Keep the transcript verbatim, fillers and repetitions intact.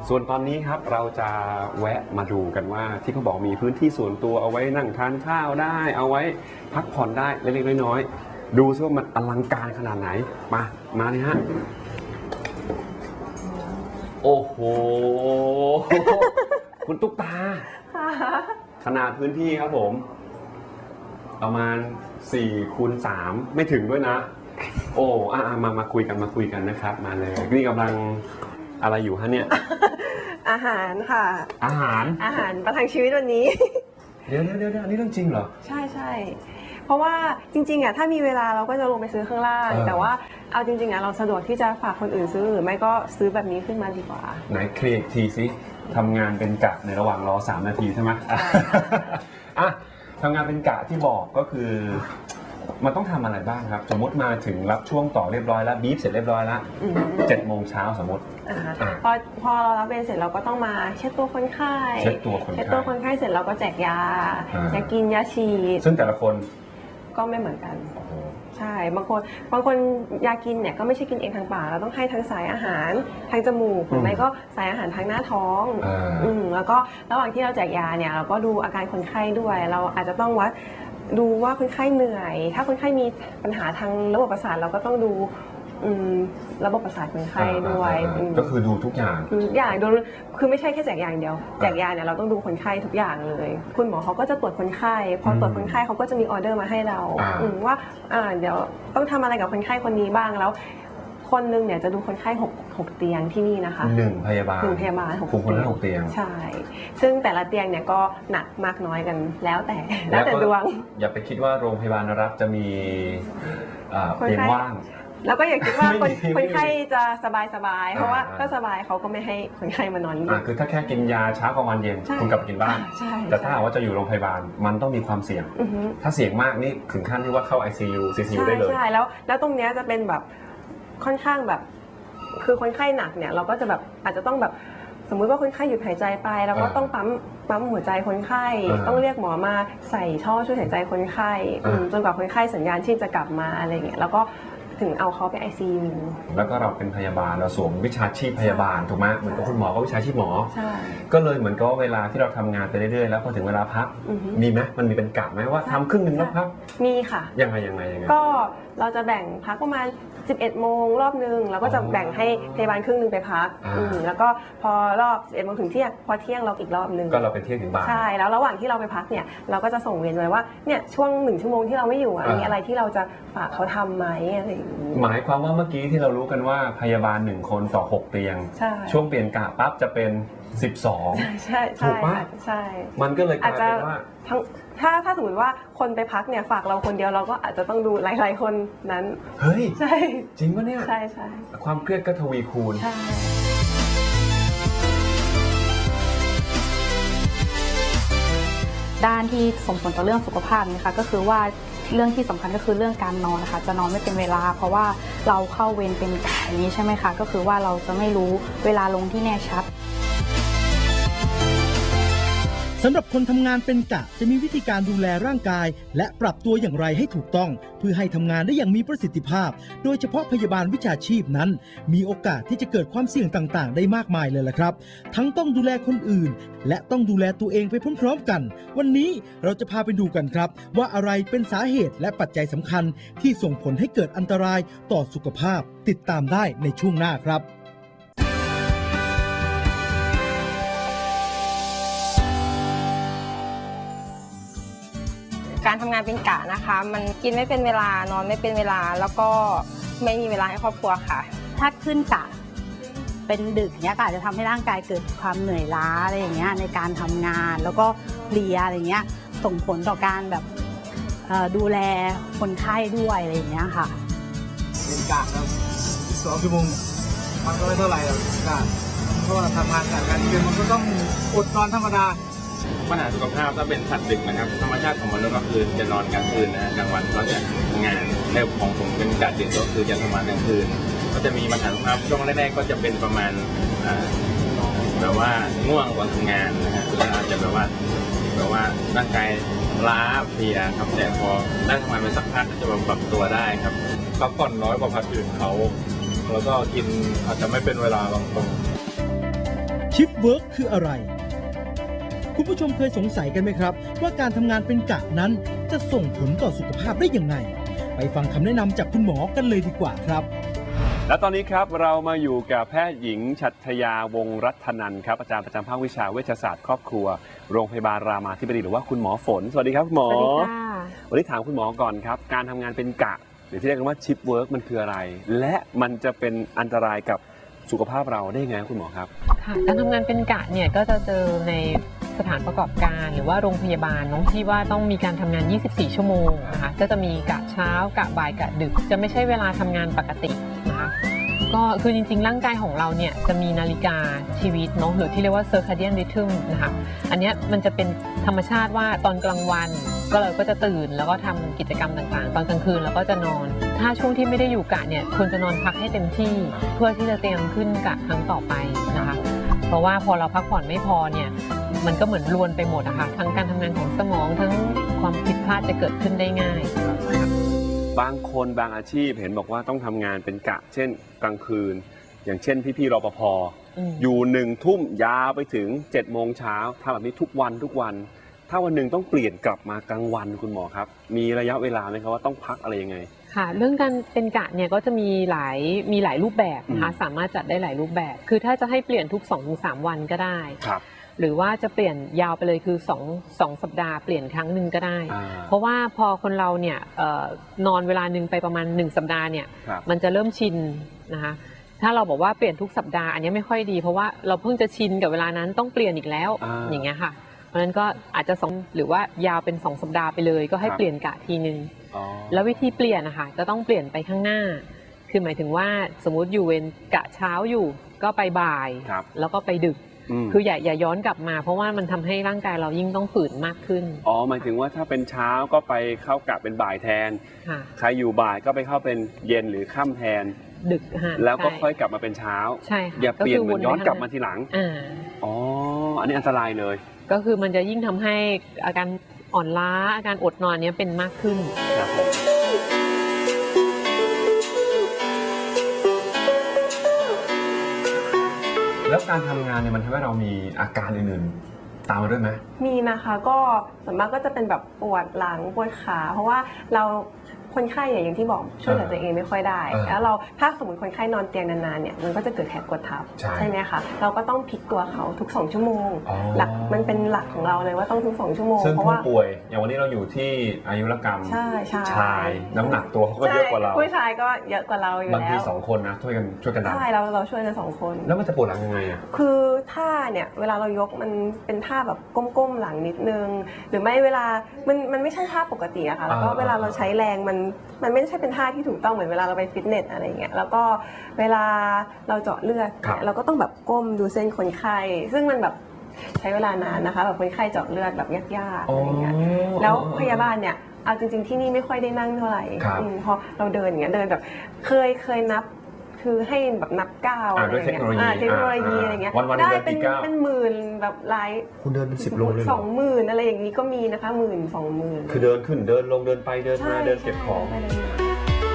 ส่วนตอนนี้ครับเราจะแวะมาดูกันว่าที่เขาบอกมีพื้นที่ส่วนตัวเอาไว้นั่งทานข้าวได้เอาไว้พักผ่อนได้เล็กๆน้อยๆดูซิว่ามันอลังการขนาดไหนมามาเลยฮะโอ้โห คุณตุ๊กตาขนาดพื้นที่ครับผมประมาณสี่คูณสามไม่ถึงด้วยนะโอ้อ่ะมามาคุยกันมาคุยกันนะครับมาเลยนี่กำลังอะไรอยู่ฮะเนี่ยอาหารค่ะอาหารอาหารประทังชีวิตวันนี้เดี๋ยวเดี๋ยวเดี๋ยวอันนี้เรื่องจริงเหรอใช่ใช่เพราะว่าจริงๆอ่ะถ้ามีเวลาเราก็จะลงไปซื้อข้างล่างแต่ว่าเอาจริงๆอ่ะเราสะดวกที่จะฝากคนอื่นซื้อหรือไม่ก็ซื้อแบบนี้ขึ้นมาดีกว่าไหนเคลียร์ทีซิทำงานเป็นกะในระหว่างรอสามนาทีใช่ไหมอ่ะทำงานเป็นกะที่บอกก็คือมันต้องทำอะไรบ้างครับสมมติมาถึงรับช่วงต่อเรียบร้อยแล้วบีฟเสร็จเรียบร้อยแล้วเจ็ดโมงเช้าสมมติพอพอเรารับเวรเสร็จเราก็ต้องมาเช็ดตัวคนไข้เช็ดตัวคนไข้เช็ดตัวคนไข้เสร็จเราก็แจกยายากินยาฉีดซึ่งแต่ละคนก็ไม่เหมือนกันใช่บางคนบางคนยากินเนี่ยก็ไม่ใช่กินเองทางปากเราต้องให้ทางสายอาหารทางจมูกหรือไม่ก็สายอาหารทางหน้าท้องอืมแล้วก็ระหว่างที่เราแจกยาเนี่ยเราก็ดูอาการคนไข้ด้วยเราอาจจะต้องวัดดูว่าคนไข้เหนื่อยถ้าคนไข้มีปัญหาทางระบบประสาทเราก็ต้องดูระบบประสาทคนไข้ด้วยก็คือดูทุกอย่างทุกอย่างดูคือไม่ใช่แค่แจกยาอย่างเดียวแจกยาเนี่ยเราต้องดูคนไข้ทุกอย่างเลยคุณหมอเขาก็จะตรวจคนไข้พอตรวจคนไข้เขาก็จะมีออเดอร์มาให้เราว่าเดี๋ยวต้องทำอะไรกับคนไข้คนนี้บ้างแล้วคนนึงเนี่ยจะดูคนไข้หกหกเตียงที่นี่นะคะหนึ่งพยาบาลหนึ่งพยาบาลหกคนละหกเตียงใช่ซึ่งแต่ละเตียงเนี่ยก็หนักมากน้อยกันแล้วแต่แล้วแต่ดวงอย่าไปคิดว่าโรงพยาบาลรัฐจะมีเตียงว่างแล้วก็อย่าคิดว่าคนคนไข้จะสบายสบายเพราะว่าถ้าสบายเขาก็ไม่ให้คนไข้มานอนอ่าคือถ้าแค่กินยาเช้ากลางวันเย็นคุณกลับไปกินบ้านแต่ถ้าหากว่าจะอยู่โรงพยาบาลมันต้องมีความเสี่ยงถ้าเสี่ยงมากนี่ถึงขั้นที่ว่าเข้า ไอ ซี ยู ซี ซี ยู ได้เลยใช่แล้วแล้วตรงนี้จะเป็นแบบค่อนข้างแบบคือคนไข้หนักเนี่ยเราก็จะแบบอาจจะต้องแบบสมมุติว่าคนไข้หยุดหายใจไปเราก็ต้องปั๊มปั๊มหัวใจคนไข้ต้องเรียกหมอมาใส่ท่อช่วยหายใจคนไข้จนกว่าคนไข้สัญญาณชีพจะกลับมาอะไรเงี้ยแล้วก็ถึงเอาเขาไป ไอ ซี ยูแล้วก็เราเป็นพยาบาลเราสวมวิชาชีพพยาบาลถูกไหมเหมือนกับคุณหมอก็วิชาชีพหมอก็เลยเหมือนกับเวลาที่เราทำงานไปเรื่อยๆแล้วพอถึงเวลาพักมีไหมมันมีเป็นกะไหมว่าทำครึ่งหนึ่งแล้วพักมีค่ะยังไงยังไงยังไงก็เราจะแบ่งพักประมาณสิบเอ็ดโมงรอบนึงแล้วก็จะแบ่งให้พยาบาลครึ่งนึงไปพักแล้วก็พอรอบสิบเอ็ดโมงถึงเที่ยงพอเที่ยงเราอีกรอบนึงก็เราเป็นเที่ยงถึงบ่ายใช่แล้วระหว่างที่เราไปพักเนี่ยเราก็จะส่งเวรไว้ว่าเนี่ยช่วงหนึ่งชั่วโมงที่เราไม่อยู่มีอะไรที่เราจะฝากเขาทำไหมอะไรอย่างนี้หมายความว่าเมื่อกี้ที่เรารู้กันว่าพยาบาลหนึ่งคนต่อหกเตียงช่วงเปลี่ยนกะปั๊บจะเป็นสิบสองใช่ถูกปะใช่มันก็เลยกลายเป็นว่าทั้งถ้าถ้าสมมติว่าคนไปพักเนี่ยฝากเราคนเดียวเราก็อาจจะต้องดูหลายๆคนนั้นเฮ้ยใช่จริงปะเนี่ยใช่ใช่ความเครียดก็ทวีคูณใช่ด้านที่ส่งผลต่อเรื่องสุขภาพนะคะก็คือว่าเรื่องที่สำคัญก็คือเรื่องการนอนนะคะจะนอนไม่เป็นเวลาเพราะว่าเราเข้าเวรเป็นกะอย่างนี้ใช่ไหมคะก็คือว่าเราจะไม่รู้เวลาลงที่แน่ชัดสำหรับคนทำงานเป็นกะจะมีวิธีการดูแลร่างกายและปรับตัวอย่างไรให้ถูกต้องเพื่อให้ทำงานได้อย่างมีประสิทธิภาพโดยเฉพาะพยาบาลวิชาชีพนั้นมีโอกาสที่จะเกิดความเสี่ยงต่างๆได้มากมายเลยล่ะครับทั้งต้องดูแลคนอื่นและต้องดูแลตัวเองไปพร้อมๆกันวันนี้เราจะพาไปดูกันครับว่าอะไรเป็นสาเหตุและปัจจัยสำคัญที่ส่งผลให้เกิดอันตรายต่อสุขภาพติดตามได้ในช่วงหน้าครับการทำงานเป็นกะนะคะมันกินไม่เป็นเวลานอนไม่เป็นเวลาแล้วก็ไม่มีเวลาให้ครอบครัวค่ะถ้าขึ้นกะเป็นดึกเนี้ยก็อาจจะทำให้ร่างกายเกิดความเหนื่อยล้าอะไรอย่างเงี้ยในการทำงานแล้วก็เพลียอะไรเงี้ยส่งผลต่อการแบบดูแลคนไข้ด้วยอะไรอย่างเงี้ยค่ะเป็นกะครับสองชั่วโมงมันก็ไม่เท่าไหร่หรอกกะเพราะว่าทำงานจากการเรียนมันก็ต้องอดนอนธรรมดาปัญหาสุขภาพถ้าเป็นสัตว์ดึกนะครับธรรมชาติของมนุษย์ก็คือจะนอนกลางคืนนะกลางวันก็จะทำงานในของผมเป็นกะดึกก็คือจะทำงานกลางคืนก็จะมีปัญหาสุขภาพช่วงแรกๆก็จะเป็นประมาณแบบว่าง่วงก่อนทำงานนะฮะแล้วอาจจะแบบว่าแบบว่าร่างกายล้าเพลียครับแต่พอได้ทำงานไปสักพักก็จะปรับตัวได้ครับพักผ่อนน้อยกว่าพักอื่นเขาแล้วก็กินอาจจะไม่เป็นเวลาบางคนชิฟเวิร์กคืออะไรคุณผู้ชมเคยสงสัยกันไหมครับว่าการทำงานเป็นกะนั้นจะส่งผลต่อสุขภาพได้ยังไงไปฟังคำแนะนำจากคุณหมอกันเลยดีกว่าครับและตอนนี้ครับเรามาอยู่กับแพทย์หญิงชัชยาวงศ์รัตนันท์ครับอาจารย์ประจำภาควิชาเวชศาสตร์ครอบครัวโรงพยาบาลรามาธิบดีหรือว่าคุณหมอฝนสวัสดีครับคุณหมอสวัสดีค่ะวันนี้ถามคุณหมอก่อนครับการทำงานเป็นกะหรือที่เรียกกันว่าชิปเวิร์กมันคืออะไร และมันจะเป็นอันตรายกับสุขภาพเราได้ยังไงคุณหมอครับค่ะการทำงานเป็นกะเนี่ยก็จะเจอในสถานประกอบการหรือว่าโรงพยาบาลน้องที่ว่าต้องมีการทำงานยี่สิบสี่ชั่วโมงนะคะก็จะมีกะเช้ากะบ่ายกะดึกจะไม่ใช่เวลาทำงานปกตินะคะก็คือจริงๆร่างกายของเราเนี่ยจะมีนาฬิกาชีวิตเนาะหรือที่เรียกว่า circadian rhythm นะคะอันนี้มันจะเป็นธรรมชาติว่าตอนกลางวันก็เราก็จะตื่นแล้วก็ทำกิจกรรมต่างๆตอนกลางคืนเราก็จะนอนถ้าช่วงที่ไม่ได้อยู่กะเนี่ยควรจะนอนพักให้เต็มที่เพื่อที่จะเตรียมขึ้นกะครั้งต่อไปนะคะเพราะว่าพอเราพักผ่อนไม่พอเนี่ยมันก็เหมือนรวนไปหมดอะค่ะทั้งการทำงานของสมองทั้งความผิดพลาดจะเกิดขึ้นได้ง่ายบางคนบางอาชีพเห็นบอกว่าต้องทำงานเป็นกะเช่นกลางคืนอย่างเช่นพี่ๆรปภ อ, อยู่หนึ่งทุ่มยาวไปถึงเจ็ดโมงเช้าทำแบบนี้ทุกวันทุกวันถ้าวันหนึ่งต้องเปลี่ยนกลับมากลางวันคุณหมอครับมีระยะเวลาไหมครับว่าต้องพักอะไรยังไงค่ะเรื่องการเป็นกะเนี่ยก็จะมีหลายมีหลายรูปแบบนะคะสามารถจัดได้หลายรูปแบบคือถ้าจะให้เปลี่ยนทุก สองถึงสาม วันก็ได้ครับหรือว่าจะเปลี่ยนยาวไปเลยคือ2 2สัปดาห์เปลี่ยนครั้งหนึ่งก็ได้เพราะว่าพอคนเราเนี่ยนอนเวลาหนึ่งไปประมาณหนึ่งสัปดาห์เนี่ยมันจะเริ่มชินนะคะถ้าเราบอกว่าเปลี่ยนทุกสัปดาห์อันนี้ไม่ค่อยดีเพราะว่าเราเพิ่งจะชินกับเวลานั้นต้องเปลี่ยนอีกแล้วอย่างเงี้ยค่ะเพราะฉะนั้นก็อาจจะสองหรือว่ายาวเป็นสองสัปดาห์ไปเลยก็ให้เปลี่ยนกะทีนึงแล้ววิธีเปลี่ยนนะคะจะต้องเปลี่ยนไปข้างหน้าคือหมายถึงว่าสมมุติอยู่เวรกะเช้าอยู่ก็ไปบ่ายแล้วก็ไปดึกคืออย่าอย่าย้อนกลับมาเพราะว่ามันทำให้ร่างกายเรายิ่งต้องฝืนมากขึ้นอ๋อหมายถึงว่าถ้าเป็นเช้าก็ไปเข้ากะเป็นบ่ายแทนใครอยู่บ่ายก็ไปเข้าเป็นเย็นหรือค่ำแทนดึกแล้วก็ค่อยกลับมาเป็นเช้าใช่อย่าเปลี่ยนเหมือนย้อนกลับมาทีหลังอ๋ออันนี้อันตรายเลยก็คือมันจะยิ่งทำให้อาการอ่อนล้าอาการอดนอนนี้เป็นมากขึ้นครับผมแล้วการทำงานเนี่ยมันทำให้เรามีอาการอื่นๆตามมาด้วยไหมมีนะคะก็ส่วนมากก็จะเป็นแบบปวดหลังปวดขาเพราะว่าเราคนไข้อย่างที่บอกช่วยเหลือตัวเองไม่ค่อยได้แล้วเราถ้าสมมติคนไข้นอนเตียงนานๆเนี่ยมันก็จะเกิดแผลกดทับใช่ไหมคะเราก็ต้องพลิกตัวเขาทุกสองชั่วโมงหลักมันเป็นหลักของเราเลยว่าต้องทุกสองชั่วโมงเพราะว่าป่วยอย่างวันนี้เราอยู่ที่อายุรกรรมใช่ใช่ชายน้ำหนักตัวเขาก็เยอะกว่าเราผู้ชายก็เยอะกว่าเราอยู่แล้วบางทีสองคนนะช่วยกันช่วยกันดันใช่เราเราช่วยกันสองคนแล้วมันจะปวดหลังยังไงอ่ะคือท่าเนี่ยเวลาเรายกมันเป็นท่าแบบก้มๆหลังนิดนึงหรือไม่เวลามันมันไม่ใช่ท่าปกติอะค่ะแล้วก็เวลาเราใช้แรงมันมันไม่ใช่เป็นท่าที่ถูกต้องเหมือนเวลาเราไปฟิตเนสอะไรเงี้ยแล้วก็เวลาเราเจาะเลือดเราก็ต้องแบบก้มดูเส้นคนไข้ซึ่งมันแบบใช้เวลานานนะคะแบบคนไข้เจาะเลือดแบบยากๆอะไรเงี้ยแล้วพยาบาลเนี่ยเอาจริงๆที่นี่ไม่ค่อยได้นั่งเท่าไหร่พอเราเดินอย่างเงี้ยเดินแบบเคยเคยนับคือให้แบบนับก้าวอะไรเงี้ยเทคโนโลยีอะไรเงี้ยได้เป็นเป็นหมื่นแบบไลฟ์คุณเดินเป็นสิบโลเลยสองหมื่นอะไรอย่างนี้ก็มีนะคะหมื่นสองหมื่นคือเดินขึ้นเดินลงเดินไปเดินมาเดินเก็บของ